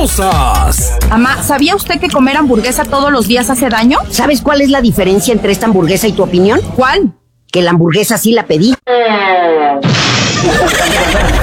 sabrosas. Mamá, ¿sabía usted que comer hamburguesa todos los días hace daño? ¿Sabes cuál es la diferencia entre esta hamburguesa y tu opinión? ¿Cuál? Que la hamburguesa sí la pedí.